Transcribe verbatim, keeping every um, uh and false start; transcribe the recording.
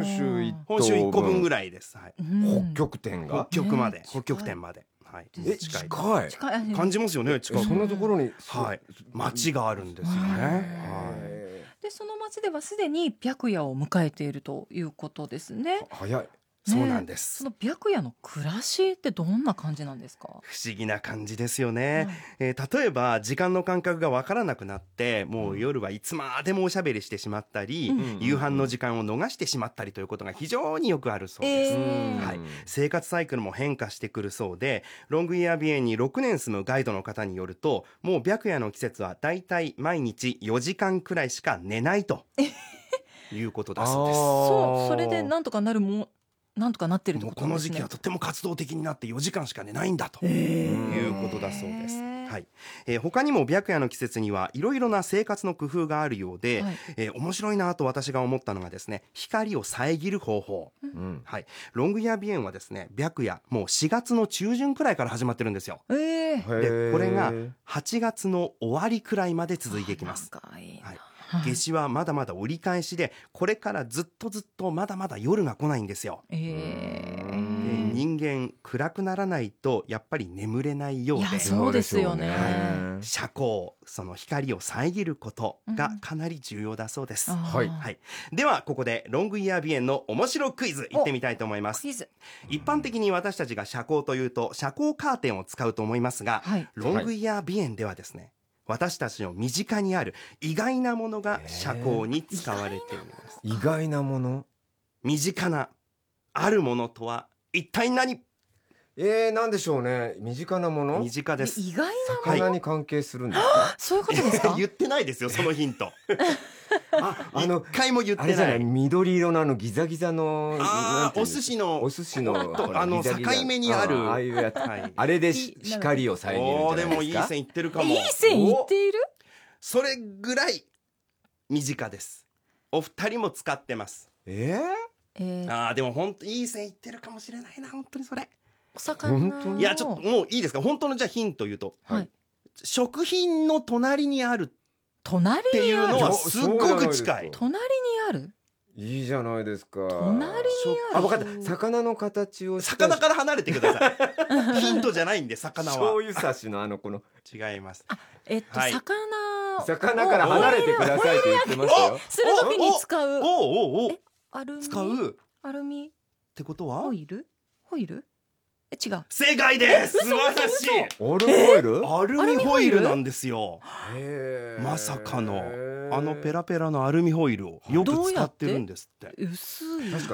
州一本州いっこぶんぐらいです、はい、 北極点が北極まで、 ね、 北極点まで、はい、 え近い近い感じますよね。近くそんなところに、 はい、町があるんですよね、 はい、でその町ではすでに白夜を迎えているということですね。 早い、 ね、 そうなんです。 その白夜の暮らしってどんな感じなんですか？ 不思議な感じですよね、 はい、 えー、例えば時間の感覚が分からなくなってもう夜はいつまでもおしゃべりしてしまったり、うん、夕飯の時間を逃してしまったりということが非常によくあるそうです、えーはい、生活サイクルも変化してくるそうで、ロングイヤー鼻炎にろくねん住むガイドの方によると、もう白夜の季節はだいたい毎日よじかんくらいしか寝ないということだそうです。 そう、それでなんとかなるもなんとかなってるってことですね。 もうこの時期はとても活動的になってよじかんしか寝ないんだということだそうです、はい、えー、他にも白夜の季節にはいろいろな生活の工夫があるようで、はい、えー、面白いなと私が思ったのがですね、光を遮る方法、うん、はい、ロングイヤー鼻炎はですね、白夜もうしがつの中旬くらいから始まってるんですよ、えー、でこれがはちがつの終わりくらいまで続いていきます。はい、夏至はまだまだ折り返しで、これからずっとずっとまだまだ夜が来ないんですよ、えー、で人間暗くならないとやっぱり眠れないようで、いやそうですよね、 はい、遮光、その光を遮ることがかなり重要だそうです、うんはいはい、ではここでロングイヤー鼻炎の面白クイズいってみたいと思います。クイズ、一般的に私たちが遮光というと遮光カーテンを使うと思いますが、はい、ロングイヤー鼻炎ではですね、私たちの身近にある意外なものが遮光に使われています。 意外なもの、 身近なあるものとは一体何？ えー、なんでしょうね。身近なもの、 身近です。 意外な魚に関係するんですか？ はい、そういうことですか？ 言ってないですよ、そのヒントあ、あの一回も言ってない。あれじゃない、 緑色のあのギザギザの、 あお寿司のお寿司のあの境目にある、 ああいうやつ、はい、あれで光を遮るんじゃないですか？ でもいい線いってるかも。 いい線いっている。 それぐらい身近です。お二人も使ってます。 えー、えー、あでも本当いい線いってるかもしれないな、本当にそれ。 お魚、 いやちょっともういいですか、本当のじゃあヒント言うと、はい、食品の隣にあるっていうのはすっごく近い。 隣にある、 いいじゃないですか。 隣にある、 あ、分かった、魚の形をした。 魚から離れてくださいヒントじゃないんで、魚は醤油差しのあのこの違います。 あ、えっと、はい、魚魚から離れてくださいって言ってましたよ。 するときに使う、 おおおお、 アルミ、 使うアルミってことはホイル、ホイル、え違う、 正解です。素晴らしい。 アルミホイル、 アルミホイルなんですよ。 へー、 まさかのあのペラペラのアルミホイルをよく使ってるんですって。 薄い。 確か